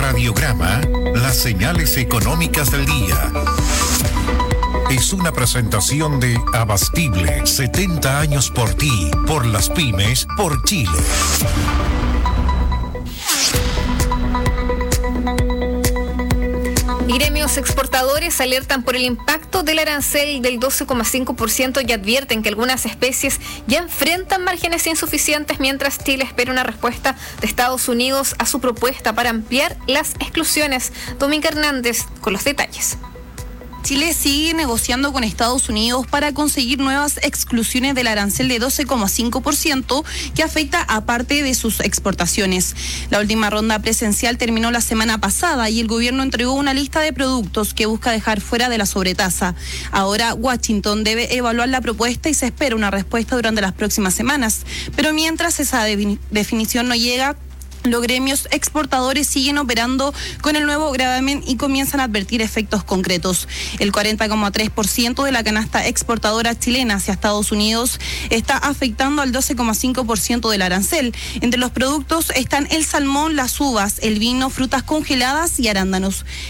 Radiograma, las señales económicas del día. Es una presentación de Abastible, 70 años por ti, por las pymes, por Chile. Gremios exportadores alertan por el impacto del arancel del 12,5% y advierten que algunas especies ya enfrentan márgenes insuficientes mientras Chile espera una respuesta de Estados Unidos a su propuesta para ampliar las exclusiones. Dominga Hernández con los detalles. Chile sigue negociando con Estados Unidos para conseguir nuevas exclusiones del arancel de 12,5% que afecta a parte de sus exportaciones. La última ronda presencial terminó la semana pasada y el gobierno entregó una lista de productos que busca dejar fuera de la sobretasa. Ahora Washington debe evaluar la propuesta y se espera una respuesta durante las próximas semanas. Pero mientras esa definición no llega, los gremios exportadores siguen operando con el nuevo gravamen y comienzan a advertir efectos concretos. El 40,3% de la canasta exportadora chilena hacia Estados Unidos está afectando al 12,5% del arancel. Entre los productos están el salmón, las uvas, el vino, frutas congeladas y arándanos.